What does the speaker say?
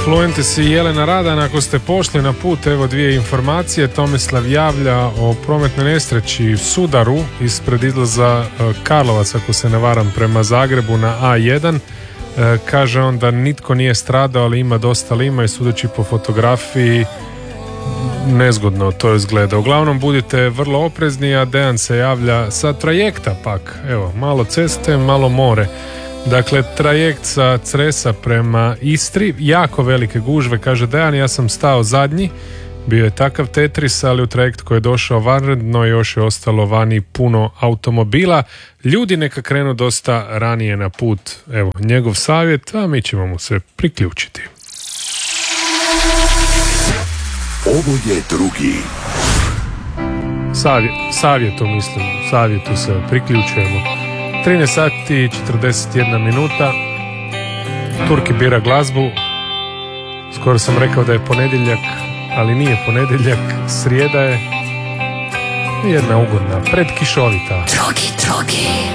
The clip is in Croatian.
Fluentis i Jelena Radan, ako ste pošli na put, evo dvije informacije. Tomislav javlja o prometnoj nesreći Sudaru ispred izlaza Karlovac, ako se ne varam, prema Zagrebu na A1. Kaže on da nitko nije stradao, ali ima dosta lima i sudeći po fotografiji nezgodno to izgleda. Uglavnom budite vrlo oprezni, a Dejan se javlja sa trajekta pak. Evo, malo ceste, malo more. Dakle, trajekt sa Cresa prema Istri, jako velike gužve, kaže Dejan, ja sam stao zadnji, bio je takav Tetris, ali u trajekt koji je došao vanredno još je ostalo vani puno automobila. Ljudi neka krenu dosta ranije na put. Evo, njegov savjet, a mi ćemo mu se priključiti. Ovo je drugi. Savjetu se priključujemo. 13 sati i 41 minuta. Turki bira glazbu. Skoro sam rekao da je ponedjeljak, ali nije ponedjeljak, srijeda je jedna ugodna, predkišovita. Drugi.